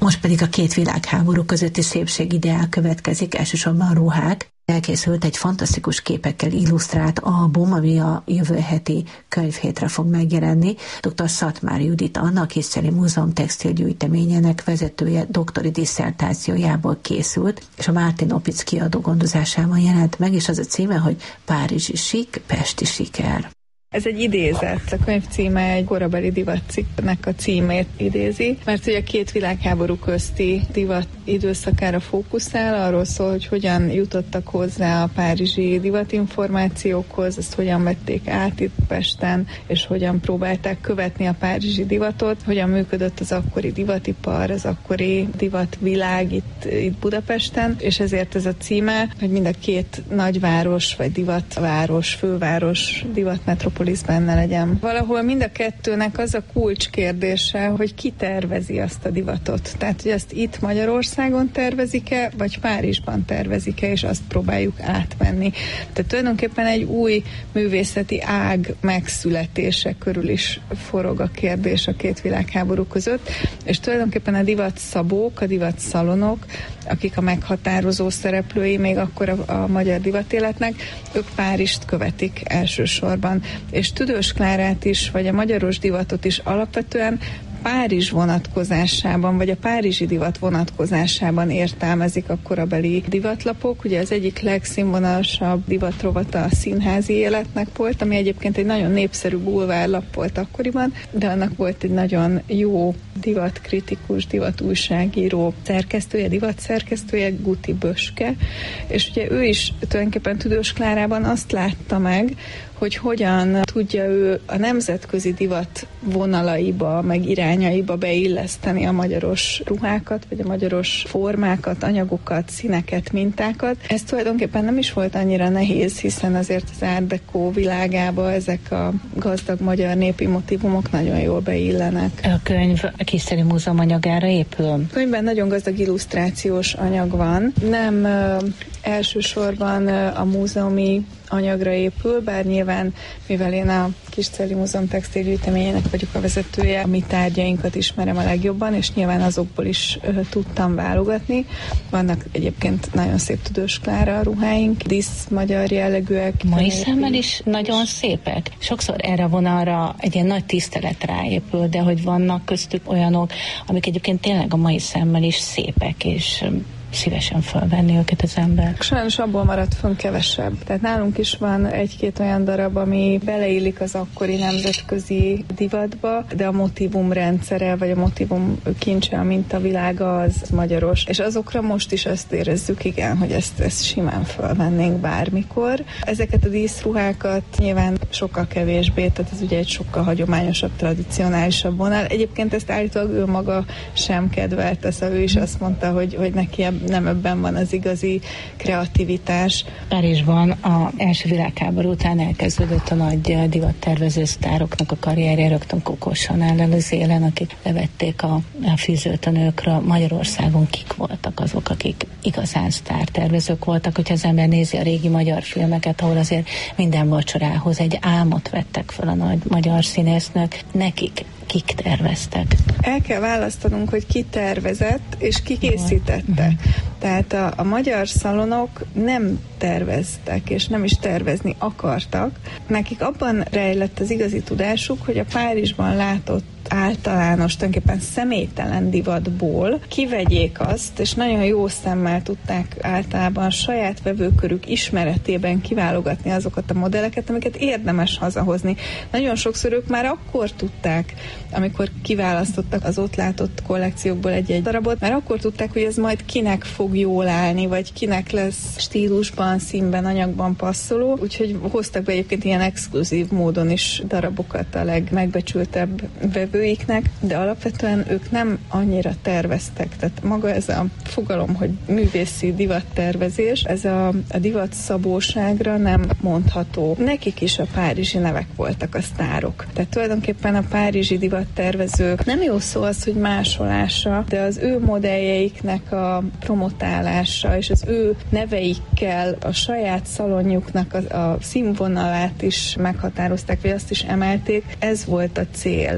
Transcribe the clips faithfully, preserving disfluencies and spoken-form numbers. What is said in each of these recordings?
Most pedig a két világháború közötti szépségideál következik, elsősorban a ruhák. Elkészült egy fantasztikus képekkel illusztrált album, ami a jövő heti könyvhétre fog megjelenni. dr. Szatmár Judit Anna, a Kiszcseli Múzeum textilgyűjteményének vezetője doktori disszertációjából készült, és a Mártin Opic kiadó gondozásában jelent meg, és az a címe, hogy Párizsi sik, pesti siker. Ez egy idézet. A könyv címe egy korabeli divatcikknek a címét idézi, mert ugye a két világháború közti divat időszakára fókuszál, arról szól, hogy hogyan jutottak hozzá a párizsi divatinformációkhoz, ezt hogyan vették át itt Pesten, és hogyan próbálták követni a párizsi divatot, hogyan működött az akkori divatipar, az akkori divatvilág itt, itt Budapesten, és ezért ez a címe, hogy mind a két nagyváros, vagy divatváros, főváros, divatmetropoliszban benne legyen. Valahol mind a kettőnek az a kulcskérdése, hogy ki tervezi azt a divatot. Tehát, hogy ezt itt Magyarországon tervezik-e, vagy Párizsban tervezik-e, és azt próbáljuk átvenni. Tehát tulajdonképpen egy új művészeti ág megszületése körül is forog a kérdés a két világháború között, és tulajdonképpen a divatszabók, a divatszalonok, akik a meghatározó szereplői még akkor a, a magyar divatéletnek, ők Párizst követik elsősorban. És Tüdős Klárát is, vagy a magyaros divatot is alapvetően Párizs vonatkozásában, vagy a párizsi divat vonatkozásában értelmezik a korabeli divatlapok. Ugye az egyik legszínvonalasabb divatrovata a Színházi Életnek volt, ami egyébként egy nagyon népszerű bulvárlap volt akkoriban, de annak volt egy nagyon jó divatkritikus, divatújságíró szerkesztője, divatszerkesztője, Guti Böske, és ugye ő is tulajdonképpen Tüdős Klárában azt látta meg, hogy hogyan tudja ő a nemzetközi divat vonalaiba, meg irányaiba beilleszteni a magyaros ruhákat, vagy a magyaros formákat, anyagokat, színeket, mintákat. Ez tulajdonképpen nem is volt annyira nehéz, hiszen azért az Art Deco világába ezek a gazdag magyar népi motívumok nagyon jól beillenek. A könyv a Kiszcseli Múzeum anyagára épül? A könyvben nagyon gazdag illusztrációs anyag van. Nem ö, elsősorban ö, a múzeumi anyagra épül, bár nyilván, mivel én a Kiszcseli Múzeum textilgyűjteményének vagyok a vezetője, a mi tárgyainkat ismerem a legjobban, és nyilván azokból is ö, tudtam válogatni. Vannak egyébként nagyon szép Tüdős Klára ruháink, dísz magyar jellegűek. Mai szemmel is nagyon szépek. Sokszor erre a vonalra egy ilyen nagy tisztelet ráépül, de hogy vannak köztük olyanok, amik egyébként tényleg a mai szemmel is szépek, és szívesen felvenni őket az ember. Sajnos abból maradt fönn kevesebb. Tehát nálunk is van egy-két olyan darab, ami beleillik az akkori nemzetközi divatba, de a motívum rendszere, vagy a motívum kincse, a mintavilága az magyaros. És azokra most is azt érezzük, igen, hogy ezt, ezt simán felvennénk bármikor. Ezeket a díszruhákat nyilván sokkal kevésbé, tehát ez ugye egy sokkal hagyományosabb, tradicionálisabb vonal. Egyébként ezt állítólag ő maga sem kedvelte, szóval ő is azt mondta, hogy, hogy neki nem ebben van az igazi kreativitás. Párizsban az első világháború után elkezdődött a nagy divattervező sztároknak a karrierje, rögtön Coco Chanel az élen, akik levették a, a fűzőt a nőkről. Magyarországon kik voltak azok, akik igazán sztártervezők voltak, hogyha az ember nézi a régi magyar filmeket, ahol azért minden vacsorához egy álmot vettek fel a nagy magyar színésznők. Nekik kik terveztek? El kell választanunk, hogy ki tervezett, és ki készítette. Uh-huh. Tehát a, a magyar szalonok nem terveztek, és nem is tervezni akartak. Nekik abban rejlett az igazi tudásuk, hogy a Párizsban látott általános, tulajdonképpen személytelen divatból kivegyék azt, és nagyon jó szemmel tudták általában a saját vevőkörük ismeretében kiválogatni azokat a modelleket, amiket érdemes hazahozni. Nagyon sokszor ők már akkor tudták, amikor kiválasztottak az ott látott kollekciókból egy-egy darabot, mert akkor tudták, hogy ez majd kinek fog jól állni, vagy kinek lesz stílusban, színben, anyagban passzoló. Úgyhogy hoztak be egyébként ilyen exkluzív módon is darabokat a legmegbecsültebb vevőiknek, de alapvetően ők nem annyira terveztek. Tehát maga ez a fogalom, hogy művészi divattervezés, ez a, a divatszabóságra nem mondható. Nekik is a párizsi nevek voltak a sztárok. Tehát tulajdonképpen a párizsi divattervezők, nem jó szó az, hogy másolása, de az ő modelljeiknek a promotálása, és az ő neveikkel a saját szalonjuknak a, a színvonalát is meghatározták, vagy azt is emelték. Ez volt a cél. Ugyanaz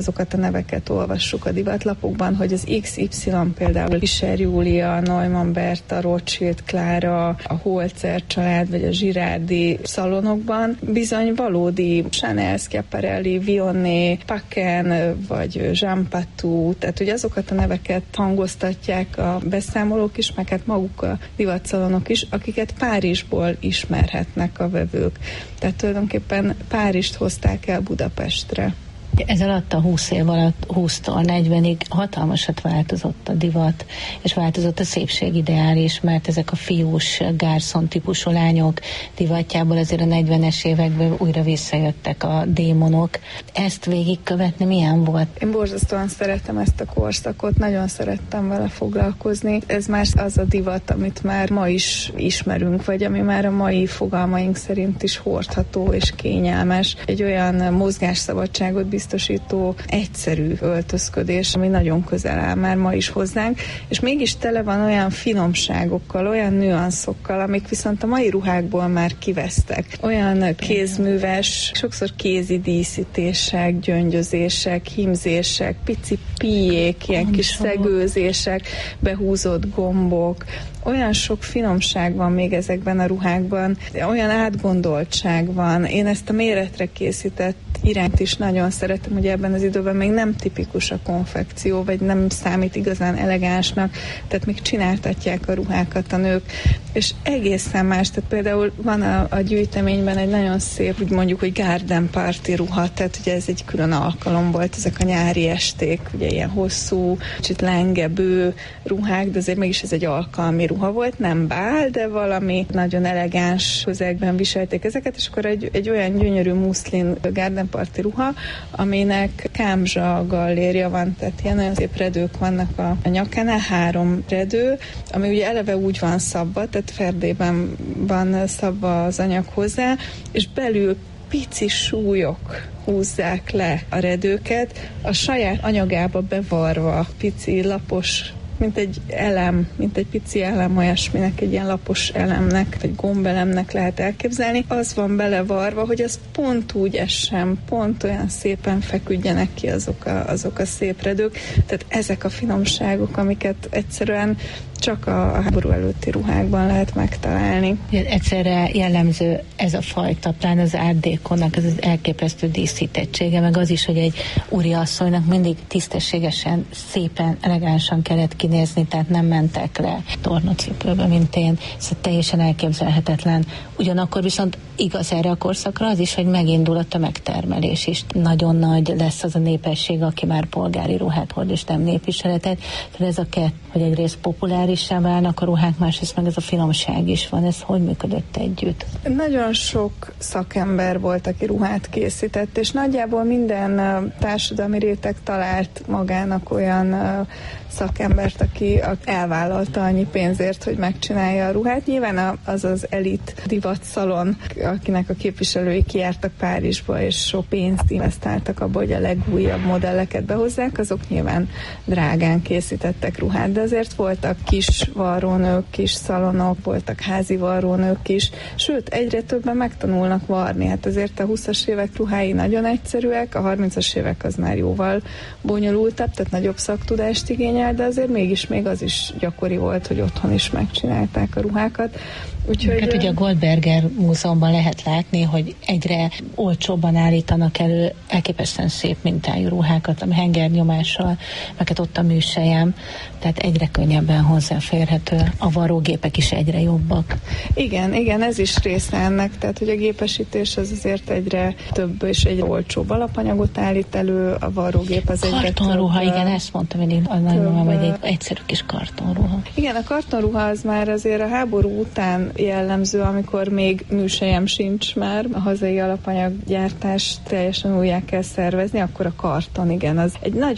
azokat a neveket olvassuk a divatlapokban, hogy az iksz ipszilon például Fischer Júlia, Neumann Berta, Rothschild Klára, a Holzer család, vagy a Girardi szalonokban bizony valódi Chanel, Schiaparelli, Vionnet, Paquin, vagy Jean Patou, tehát hogy azokat a neveket hangoztatják a beszámolók is, meg hát maguk a divatszalonok is, akiket Párizsból ismerhetnek a vevők. Tehát tulajdonképpen Párizst hozták el Budapestre. Ez alatt a húsz év alatt, húsztól negyvenig hatalmasat változott a divat, és változott a szépségideál is, mert ezek a fiús, Garçon típusú lányok divatjából azért a negyvenes években újra visszajöttek a démonok. Ezt végigkövetni milyen volt? Én borzasztóan szeretem ezt a korszakot, nagyon szerettem vele foglalkozni. Ez már az a divat, amit már ma is ismerünk, vagy ami már a mai fogalmaink szerint is hordható és kényelmes. Egy olyan mozgásszabadságot biztosító egyszerű öltözködés, ami nagyon közel áll már ma is hozzánk, és mégis tele van olyan finomságokkal, olyan nüanszokkal, amik viszont a mai ruhákból már kivesztek. Olyan kézműves, sokszor kézi díszítések, gyöngyözések, hímzések, pici píjék, ilyen kis szegőzések, behúzott gombok, olyan sok finomság van még ezekben a ruhákban, olyan átgondoltság van. Én ezt a méretre készített irányt is nagyon szeretem, hogy ebben az időben még nem tipikus a konfekció, vagy nem számít igazán elegánsnak, tehát még csináltatják a ruhákat a nők, és egészen más, tehát például van a, a gyűjteményben egy nagyon szép, úgy mondjuk, hogy garden party ruha, tehát ugye ez egy külön alkalom volt, ezek a nyári esték, ugye ilyen hosszú, kicsit lengebő ruhák, de azért mégis ez egy alkalmi ruha volt, nem bál, de valami nagyon elegáns közegben viselték ezeket, és akkor egy, egy olyan gyönyörű muszlin garden party ruha, aminek kámzsa gallérja van, tehát ilyen nagyon szép redők vannak a, a nyakánál, három redő, ami ugye eleve úgy van szabva, tehát ferdében van szabva az anyag hozzá, és belül pici súlyok húzzák le a redőket, a saját anyagába bevarva pici lapos, mint egy elem, mint egy pici elem, olyasminek, egy ilyen lapos elemnek, vagy gombelemnek lehet elképzelni. Az van belevarva, hogy az pont úgy essen, pont olyan szépen feküdjenek ki azok a, azok a szép redők. Tehát ezek a finomságok, amiket egyszerűen csak a, a háború előtti ruhákban lehet megtalálni. Egyszerre jellemző ez a fajta, plán az art déconak, ez az elképesztő díszítettsége, meg az is, hogy egy úriasszonynak mindig tisztességesen, szépen, elegánsan kellett kinézni, tehát nem mentek le tornacipőbe, mint én. Ez teljesen elképzelhetetlen. Ugyanakkor viszont igaz erre a korszakra az is, hogy megindul a tömegtermelés is. Nagyon nagy lesz az a népesség, aki már polgári ruhát hord, és nem népviseletet. Tehát ez a kett, hogy egyrészt populárissá válnak a ruhák, másrészt meg ez a finomság is van. Ez hogy működött együtt? Nagyon sok szakember volt, aki ruhát készített, és nagyjából minden társadalmi réteg talált magának olyan szakembert, aki elvállalta annyi pénzért, hogy megcsinálja a ruhát. Nyilván az az elit divatszalon, akinek a képviselői kijártak Párizsba, és sok pénzt investáltak abba, hogy a legújabb modelleket behozzák, azok nyilván drágán készítettek ruhát, de azért voltak kis varrónők, kis szalonok, voltak házi varrónők is, sőt, egyre többen megtanulnak varni. Hát azért a huszas évek ruhái nagyon egyszerűek, a harmincas évek az már jóval bonyolultabb, tehát nagyobb szaktudást igényel, de azért mégis még az is gyakori volt, hogy otthon is megcsinálták a ruhákat. Úgyhogy... Hát ugye a Goldberger Múzeumban lehet látni, hogy egyre olcsóbban állítanak elő elképesztően szép mintájú ruhákat, a hengernyomással, meg ott a műsejem, tehát egyre könnyebben hozzáférhető. A varrógépek is egyre jobbak. Igen, igen, ez is része ennek, tehát hogy a gépesítés az azért egyre több és egyre olcsóbb alapanyagot állít elő, a varrógép az egyre kartonruha, igen, ezt mondtam én, a nagymamám, hogy egy egyszerű kis kartonruha. Igen, a kartonruha az már azért a háború után jellemző, amikor még műsejem sincs már, a hazai alapanyaggyártást teljesen újjá kell szervezni, akkor a karton, igen, az egy nagyon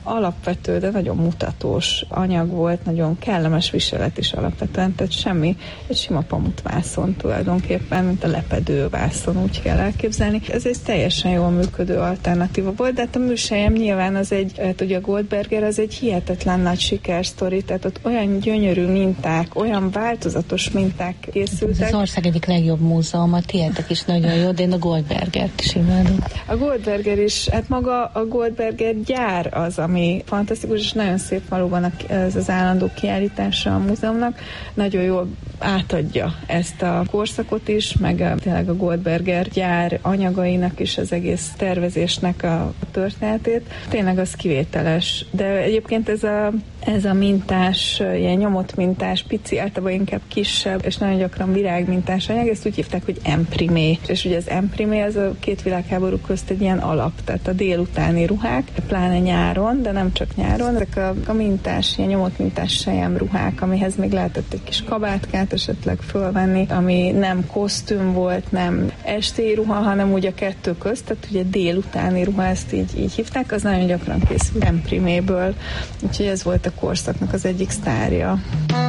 alapvető, de nagyon mutatós anyag volt, nagyon kellemes viselet is alapvetően, tehát semmi, egy sima pamutvászon tulajdonképpen, mint a lepedővászon, úgy kell elképzelni. Ez egy teljesen jól működő alternatíva volt, de hát a műsejem nyilván az egy, hát ugye a Goldberger az egy hihetetlen nagy sikersztori, tehát ott olyan gyönyörű minták, olyan változatos minták készültek. Ez az ország egyik legjobb múzeuma, tiétek is nagyon jó, de én a Goldbergert is imádom. A Goldberger is, hát maga a Goldberger gyár az, ami fantasztikus, és nagyon szép valóban ez az állandó kiállítása a múzeumnak. Nagyon jól átadja ezt a korszakot is, meg a, tényleg a Goldberger gyár anyagainak is az egész tervezésnek a történetét. Tényleg az kivételes, de egyébként ez a, ez a mintás, ilyen nyomott mintás, pici, általában inkább kisebb, és nagyon gyakran virágmintás anyag, ezt úgy hívták, hogy emprimé. És ugye az emprimé az a két világháború közt egy ilyen alap, tehát a délutáni ruhák, pláne nyáron, de nem csak nyáron, ezek a, a mintás, ilyen nyomott mintás sejem ruhák, amihez még lehetett egy kis kabátkát esetleg fölvenni, ami nem kosztüm volt, nem esti ruha, hanem úgy a kettő közt, tehát ugye délutáni ruha, ezt így, így hívták, az nagyon gyakran készült empriméből, úgyhogy ez volt a korszaknak az egyik sztárja.